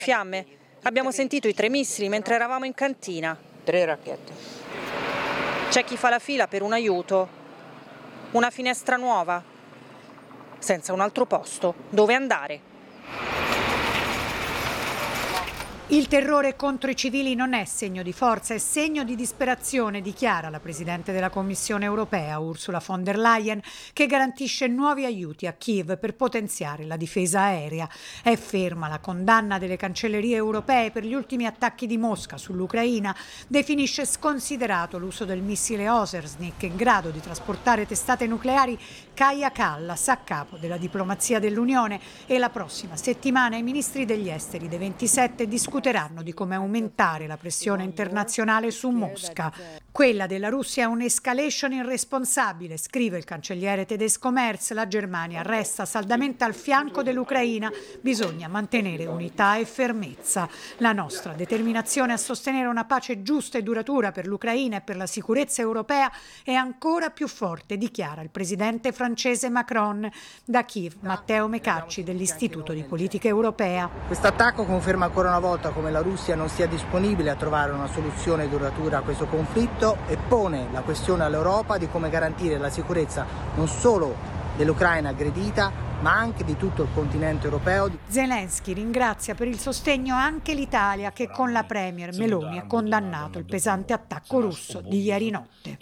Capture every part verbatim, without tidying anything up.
Fiamme. Abbiamo sentito i tre missili mentre eravamo in cantina. Tre racchette. C'è chi fa la fila per un aiuto. Una finestra nuova. Senza un altro posto. Dove andare? Il terrore contro i civili non è segno di forza, è segno di disperazione, dichiara la Presidente della Commissione europea, Ursula von der Leyen, che garantisce nuovi aiuti a Kiev per potenziare la difesa aerea. È ferma la condanna delle cancellerie europee per gli ultimi attacchi di Mosca sull'Ucraina, definisce sconsiderato l'uso del missile Osersnik in grado di trasportare testate nucleari. Kaja Kallas, a capo della diplomazia dell'Unione, e la prossima settimana i ministri degli esteri dei ventisette discuteranno di come aumentare la pressione internazionale su Mosca. Quella della Russia è un'escalation irresponsabile, scrive il cancelliere tedesco Merz. La Germania resta saldamente al fianco dell'Ucraina. Bisogna mantenere unità e fermezza. La nostra determinazione a sostenere una pace giusta e duratura per l'Ucraina e per la sicurezza europea è ancora più forte, dichiara il presidente francese Macron. Da Kiev, Matteo Mecacci dell'Istituto di Politica Europea. Questo attacco conferma ancora una volta come la Russia non sia disponibile a trovare una soluzione duratura a questo conflitto e pone la questione all'Europa di come garantire la sicurezza non solo dell'Ucraina aggredita, ma anche di tutto il continente europeo. Zelensky ringrazia per il sostegno anche l'Italia, che con la premier Meloni ha condannato il pesante attacco russo di ieri notte.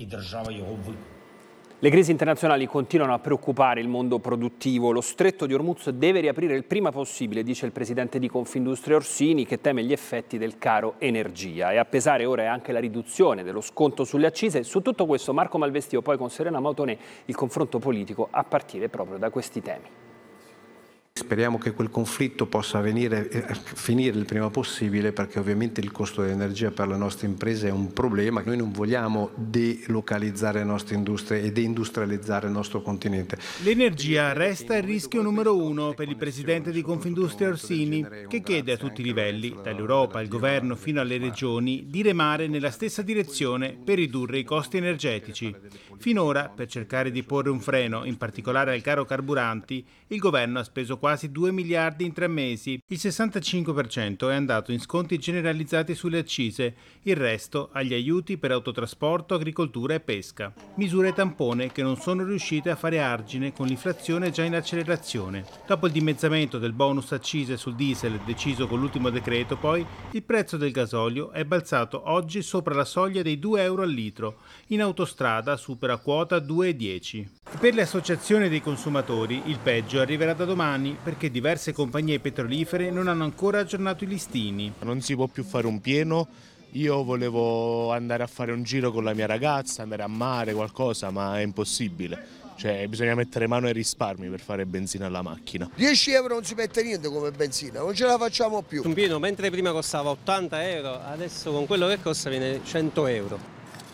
Le crisi internazionali continuano a preoccupare il mondo produttivo. Lo stretto di Hormuz deve riaprire il prima possibile, dice il presidente di Confindustria Orsini, che teme gli effetti del caro energia. E a pesare ora è anche la riduzione dello sconto sulle accise. Su tutto questo Marco Malvestio poi con Serena Mautonè il confronto politico a partire proprio da questi temi. Speriamo che quel conflitto possa venire, eh, finire il prima possibile, perché ovviamente il costo dell'energia per le nostre imprese è un problema. Noi non vogliamo delocalizzare le nostre industrie e deindustrializzare il nostro continente. L'energia resta il rischio numero uno per il presidente di Confindustria Orsini, che chiede a tutti i livelli, dall'Europa al governo fino alle regioni, di remare nella stessa direzione per ridurre i costi energetici. Finora, per cercare di porre un freno, in particolare al caro carburanti, il governo ha speso quasi due miliardi in tre mesi. Il sessantacinque per cento è andato in sconti generalizzati sulle accise, il resto agli aiuti per autotrasporto, agricoltura e pesca. Misure tampone che non sono riuscite a fare argine con l'inflazione già in accelerazione. Dopo il dimezzamento del bonus accise sul diesel deciso con l'ultimo decreto, poi, il prezzo del gasolio è balzato oggi sopra la soglia dei due euro al litro. In autostrada supera quota due e dieci. Per le associazioni dei consumatori il peggio arriverà da domani, perché diverse compagnie petrolifere non hanno ancora aggiornato i listini. Non si può più fare un pieno. Io volevo andare a fare un giro con la mia ragazza, andare a mare, qualcosa, ma è impossibile. Cioè, bisogna mettere mano ai risparmi per fare benzina alla macchina. dieci euro non si mette niente come benzina, non ce la facciamo più. Un pieno, mentre prima costava ottanta euro, adesso con quello che costa viene cento euro.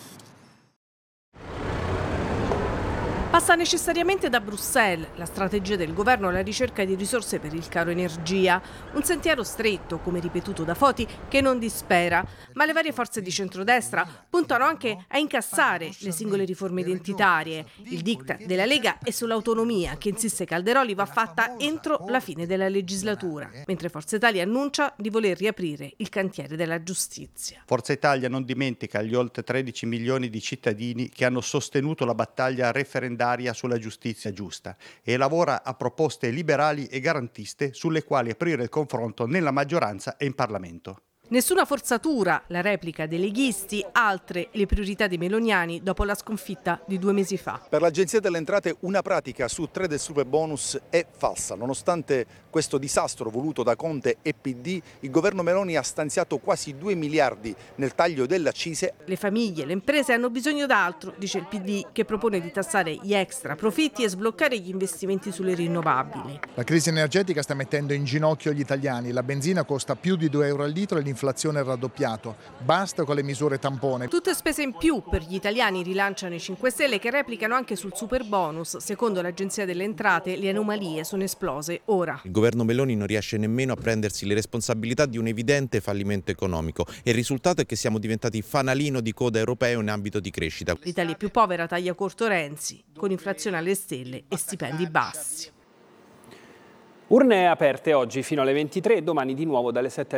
Passa necessariamente da Bruxelles la strategia del governo alla ricerca di risorse per il caro energia. Un sentiero stretto, come ripetuto da Foti, che non dispera. Ma le varie forze di centrodestra puntano anche a incassare le singole riforme identitarie. Il diktat della Lega è sull'autonomia, che insiste Calderoli va fatta entro la fine della legislatura, mentre Forza Italia annuncia di voler riaprire il cantiere della giustizia. Forza Italia non dimentica gli oltre tredici milioni di cittadini che hanno sostenuto la battaglia referendaria sulla giustizia giusta e lavora a proposte liberali e garantiste sulle quali aprire il confronto nella maggioranza e in Parlamento. Nessuna forzatura, la replica dei leghisti, altre le priorità dei meloniani dopo la sconfitta di due mesi fa. Per l'Agenzia delle Entrate una pratica su tre del superbonus è falsa. Nonostante questo disastro voluto da Conte e P D, il governo Meloni ha stanziato quasi due miliardi nel taglio delle accise. Le famiglie e le imprese hanno bisogno d'altro, dice il P D, che propone di tassare gli extra profitti e sbloccare gli investimenti sulle rinnovabili. La crisi energetica sta mettendo in ginocchio gli italiani. La benzina costa più di due euro al litro e l'inflazione è raddoppiato. Basta con le misure tampone. Tutte spese in più per gli italiani, rilanciano i cinque Stelle, che replicano anche sul superbonus. Secondo l'Agenzia delle Entrate le anomalie sono esplose ora. Il governo Meloni non riesce nemmeno a prendersi le responsabilità di un evidente fallimento economico e il risultato è che siamo diventati fanalino di coda europeo in ambito di crescita. L'Italia più povera taglia corto Renzi, con inflazione alle stelle e stipendi bassi. Urne aperte oggi fino alle ventitré e domani di nuovo dalle sette alle